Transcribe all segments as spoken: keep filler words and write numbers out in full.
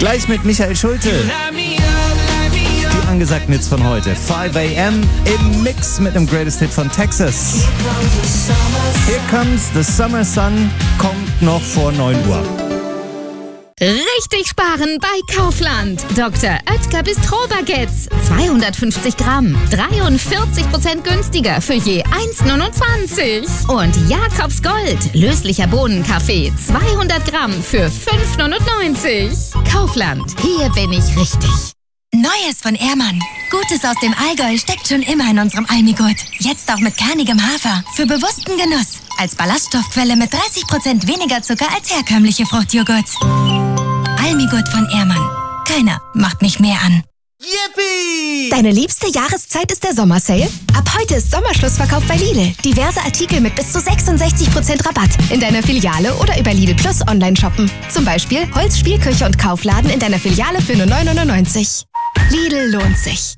Gleich mit Michael Schulte. Die angesagten Hits von heute. five a.m. im Mix mit dem Greatest Hit von Texas. Here Comes the Summer Sun kommt noch vor neun Uhr. Richtig sparen bei Kaufland. Doktor Oetker Bistro-Baguettes. zweihundertfünfzig Gramm. dreiundvierzig Prozent günstiger für je eins Komma neunundzwanzig. Und Jakobs Gold. Löslicher Bohnenkaffee. zweihundert Gramm für fünf Komma neunundneunzig. Kaufland. Hier bin ich richtig. Neues von Ehrmann. Gutes aus dem Allgäu steckt schon immer in unserem Almigurt. Jetzt auch mit kernigem Hafer. Für bewussten Genuss. Als Ballaststoffquelle mit dreißig Prozent weniger Zucker als herkömmliche Fruchtjoghurts. Almigurt von Ehrmann. Keiner macht mich mehr an. Yippie! Deine liebste Jahreszeit ist der Sommersale? Ab heute ist Sommerschlussverkauf bei Lidl. Diverse Artikel mit bis zu sechsundsechzig Prozent Rabatt. In deiner Filiale oder über Lidl Plus online shoppen. Zum Beispiel Holz, Spielküche und Kaufladen in deiner Filiale für nur neun neunundneunzig. Lidl lohnt sich.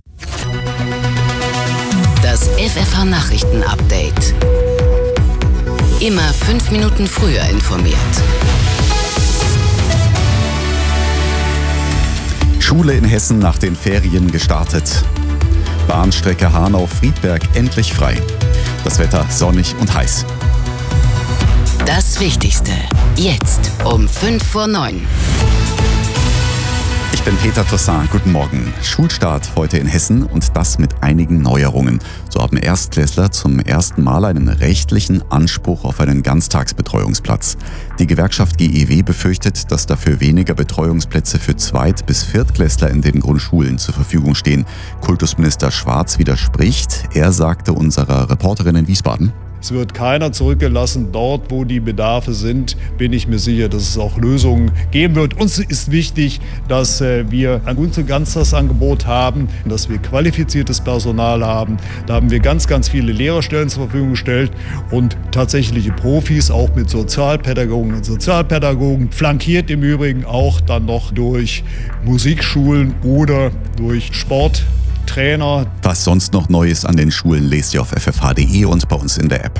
Das F F H-Nachrichten-Update. Immer fünf Minuten früher informiert. Schule in Hessen nach den Ferien gestartet. Bahnstrecke Hanau-Friedberg endlich frei. Das Wetter sonnig und heiß. Das Wichtigste. Jetzt um fünf vor neun. Ich bin Peter Toussaint. Guten Morgen. Schulstart heute in Hessen und das mit einigen Neuerungen. So haben Erstklässler zum ersten Mal einen rechtlichen Anspruch auf einen Ganztagsbetreuungsplatz. Die Gewerkschaft G E W befürchtet, dass dafür weniger Betreuungsplätze für Zweit- bis Viertklässler in den Grundschulen zur Verfügung stehen. Kultusminister Schwarz widerspricht. Er sagte unserer Reporterin in Wiesbaden: Es wird keiner zurückgelassen. Dort, wo die Bedarfe sind, bin ich mir sicher, dass es auch Lösungen geben wird. Uns ist wichtig, dass wir ein gutes Ganztagsangebot haben, dass wir qualifiziertes Personal haben. Da haben wir ganz, ganz viele Lehrerstellen zur Verfügung gestellt und tatsächliche Profis, auch mit Sozialpädagogen und Sozialpädagogen, flankiert im Übrigen auch dann noch durch Musikschulen oder durch Sport. Trainer. Was sonst noch Neues an den Schulen lest ihr auf f f h punkt d e und bei uns in der App.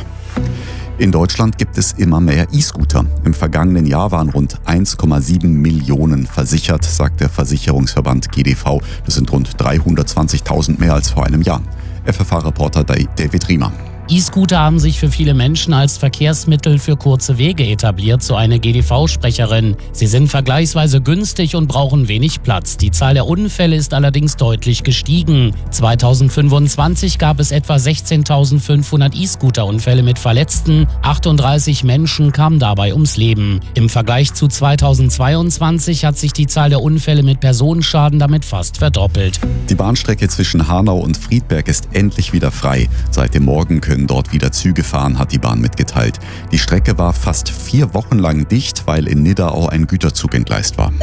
In Deutschland gibt es immer mehr E-Scooter. Im vergangenen Jahr waren rund eins Komma sieben Millionen versichert, sagt der Versicherungsverband G D V. Das sind rund dreihundertzwanzigtausend mehr als vor einem Jahr. F F H-Reporter David Riemer. E-Scooter haben sich für viele Menschen als Verkehrsmittel für kurze Wege etabliert, so eine G D V-Sprecherin. Sie sind vergleichsweise günstig und brauchen wenig Platz. Die Zahl der Unfälle ist allerdings deutlich gestiegen. zweitausendfünfundzwanzig gab es etwa sechzehntausendfünfhundert E-Scooter-Unfälle mit Verletzten. achtunddreißig Menschen kamen dabei ums Leben. Im Vergleich zu zweitausendzweiundzwanzig hat sich die Zahl der Unfälle mit Personenschaden damit fast verdoppelt. Die Bahnstrecke zwischen Hanau und Friedberg ist endlich wieder frei. Seit dem Morgen können dort wieder Züge fahren, hat die Bahn mitgeteilt. Die Strecke war fast vier Wochen lang dicht, weil in Nidau ein Güterzug entgleist war.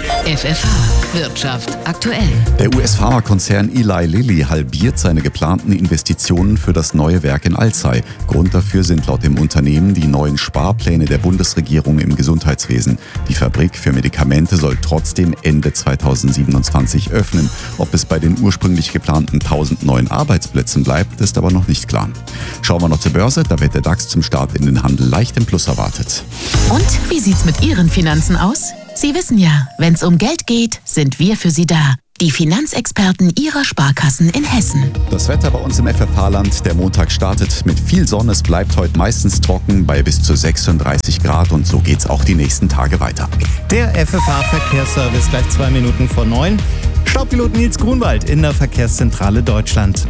F F H Wirtschaft aktuell. Der U S-Pharmakonzern Eli Lilly halbiert seine geplanten Investitionen für das neue Werk in Alzey. Grund dafür sind laut dem Unternehmen die neuen Sparpläne der Bundesregierung im Gesundheitswesen. Die Fabrik für Medikamente soll trotzdem Ende zweitausendsiebenundzwanzig öffnen. Ob es bei den ursprünglich geplanten tausend neuen Arbeitsplätzen bleibt, ist aber noch nicht klar. Schauen wir noch zur Börse, da wird der DAX zum Start in den Handel leicht im Plus erwartet. Und wie sieht's mit Ihren Finanzen aus? Sie wissen ja, wenn's um Geld geht, sind wir für Sie da. Die Finanzexperten Ihrer Sparkassen in Hessen. Das Wetter bei uns im F F H-Land. Der Montag startet mit viel Sonne. Es bleibt heute meistens trocken bei bis zu sechsunddreißig Grad und so geht's auch die nächsten Tage weiter. Der F F H-Verkehrsservice gleich zwei Minuten vor neun. Staubpilot Nils Grunwald in der Verkehrszentrale Deutschland.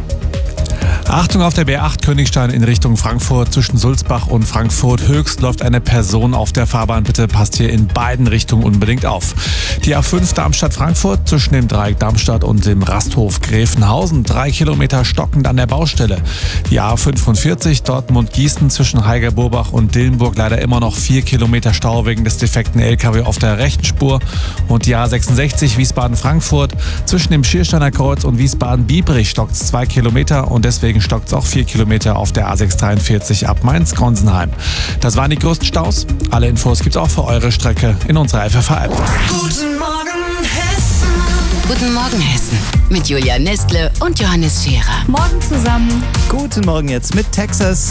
Achtung auf der B acht Königstein in Richtung Frankfurt. Zwischen Sulzbach und Frankfurt Höchst läuft eine Person auf der Fahrbahn. Bitte passt hier in beiden Richtungen unbedingt auf. Die A fünf Darmstadt-Frankfurt zwischen dem Dreieck Darmstadt und dem Rasthof Gräfenhausen. Drei Kilometer stockend an der Baustelle. Die A fünfundvierzig Dortmund-Gießen zwischen Heiger-Burbach und Dillenburg leider immer noch vier Kilometer Stau wegen des defekten L K W auf der rechten Spur. Und die A sechsundsechzig Wiesbaden-Frankfurt zwischen dem Schiersteiner Kreuz und Wiesbaden-Biebrich stockt es zwei Kilometer und deswegen stockt es auch vier Kilometer auf der A sechshundertdreiundvierzig ab Mainz-Gronsenheim. Das waren die größten Staus. Alle Infos gibt's auch für eure Strecke in unserer F F H-App. Guten Morgen Hessen. Guten Morgen Hessen. Mit Julia Nestle und Johannes Scherer. Morgen zusammen. Guten Morgen jetzt mit Texas.